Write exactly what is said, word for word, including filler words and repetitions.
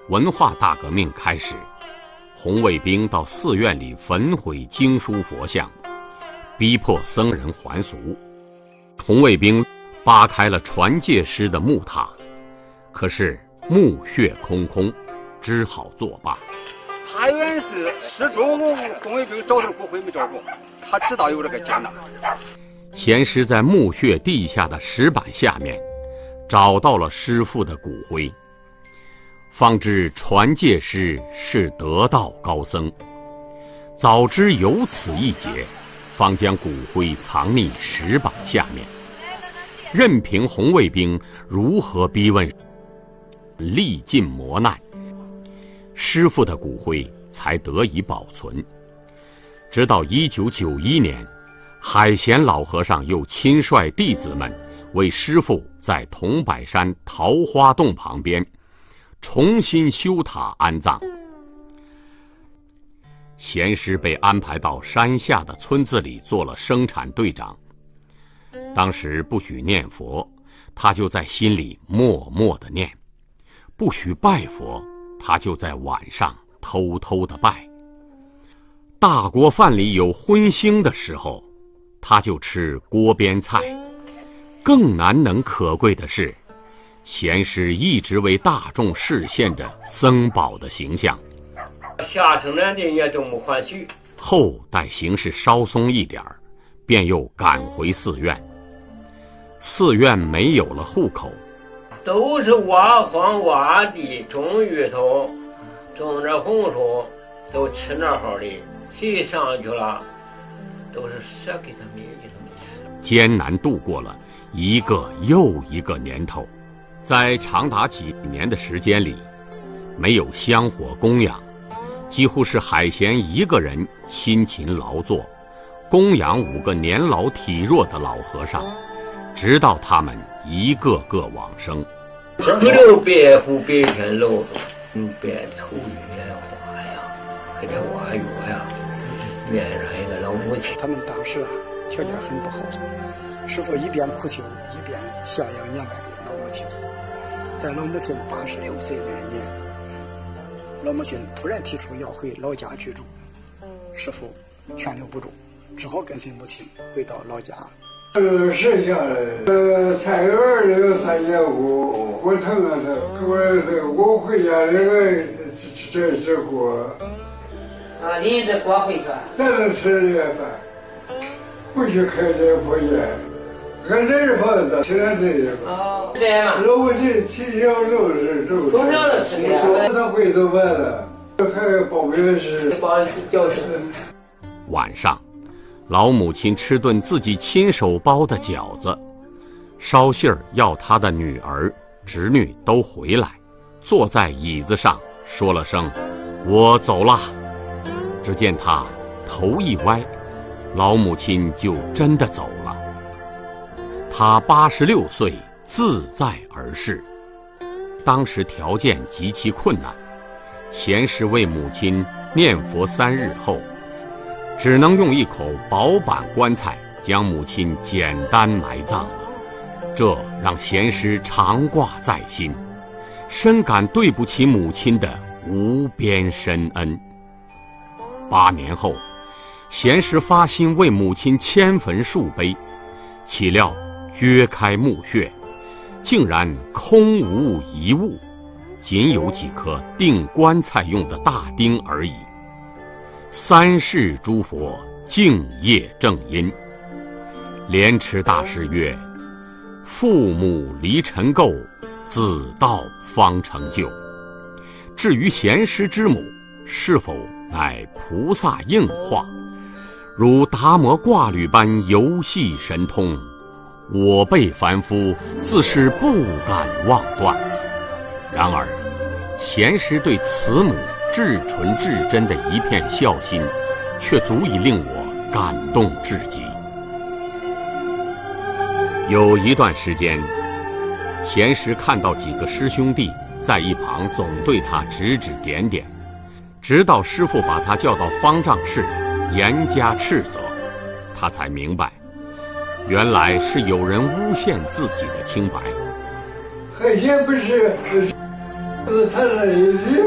文化大革命开始，红卫兵到寺院里焚毁经书佛像，逼迫僧人还俗。红卫兵扒开了传戒师的木塔，可是墓穴空空，只好作罢。 他原是始终红卫兵找着骨灰没找着，他知道有这个艰难。 贤师在墓穴地下的石板下面找到了师父的骨灰，方知传戒师是得道高僧，早知有此一劫，方将骨灰藏匿石板下面，任凭红卫兵如何逼问，历尽磨难，师父的骨灰才得以保存。直到一九九一年，海贤老和尚又亲率弟子们为师父在桐柏山桃花洞旁边重新修塔安葬。贤师被安排到山下的村子里做了生产队长。当时不许念佛，他就在心里默默地念；不许拜佛，他就在晚上偷偷地拜。大锅饭里有荤腥的时候，他就吃锅边菜。更难能可贵的是，贤师一直为大众示现着僧宝的形象。 下生人的也都没还许。 后待形势稍松一点儿，便又赶回寺院。寺院没有了户口， 都是挖荒挖地，种芋头，种着红薯，都吃那好的，谁上去了，都是舍给他们给他们吃。 艰难度过了一个又一个年头，在长达几年的时间里，没有香火供养，几乎是海贤一个人辛勤劳作，供养五个年老体弱的老和尚，直到他们一个个往生。 不留白虎白天露，用白头月花呀，还得挖月呀，面上一个老母亲。 他们当时啊条件很不好，师父一边苦求，一边孝养年迈的老母亲。在老母亲八十六岁那一年，老母亲突然提出要回老家居住，师父劝留不住，只好跟随母亲回到老家。 呃，剩下的呃菜园里有三节骨，火腾啊它，我这我回家这个这这锅。 啊，你这锅回去。 咱能吃这饭，不许开这破烟，俺这是房子吃点这个。 哦，这样嘛。 老母亲从小就是这。 从小就吃这个。 他会做饭的，还包面是。 包饺子。 晚上，老母亲吃顿自己亲手包的饺子，捎信儿要她的女儿、侄女都回来，坐在椅子上说了声“我走了”。只见她头一歪，老母亲就真的走了。她八十六岁，自在而逝。当时条件极其困难，贤师为母亲念佛三日后，只能用一口薄板棺材将母亲简单埋葬了。这让贤师常挂在心，深感对不起母亲的无边深恩。八年后，贤师发心为母亲迁坟树碑，岂料掘开墓穴，竟然空无一物，仅有几颗钉棺材用的大钉而已。三世诸佛敬业正因。莲池大师曰：父母离尘垢，子道方成就。至于贤师之母是否乃菩萨应化，如达摩挂履般游戏神通，我辈凡夫自是不敢妄断。然而贤师对慈母至纯至真的一片孝心，却足以令我感动至极。有一段时间，贤师看到几个师兄弟在一旁总对他指指点点，直到师父把他叫到方丈室严加斥责，他才明白，原来是有人诬陷自己的清白。 海鲜不是，他是